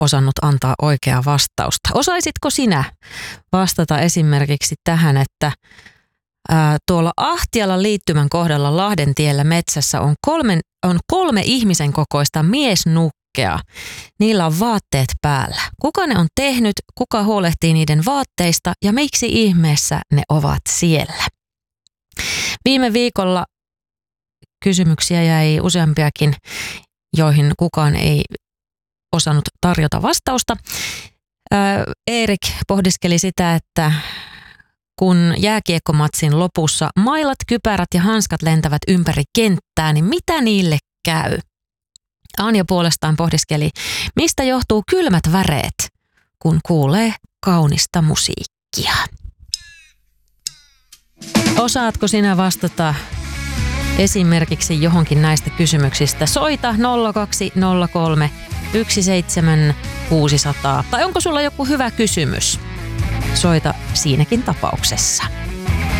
osannut antaa oikeaa vastausta. Osaisitko sinä vastata esimerkiksi tähän, että tuolla Ahtialan liittymän kohdalla Lahdentiellä metsässä on kolme ihmisen kokoista miesnukkea. Niillä on vaatteet päällä. Kuka ne on tehnyt, kuka huolehtii niiden vaatteista ja miksi ihmeessä ne ovat siellä? Viime viikolla kysymyksiä jäi useampiakin, joihin kukaan ei osannut tarjota vastausta. Erik pohdiskeli sitä, että kun jääkiekkomatsin lopussa mailat, kypärät ja hanskat lentävät ympäri kenttää, niin mitä niille käy? Anja puolestaan pohdiskeli, mistä johtuu kylmät väreet, kun kuulee kaunista musiikkia. Osaatko sinä vastata esimerkiksi johonkin näistä kysymyksistä? Soita 0203 17600. Tai onko sulla joku hyvä kysymys? Soita siinäkin tapauksessa.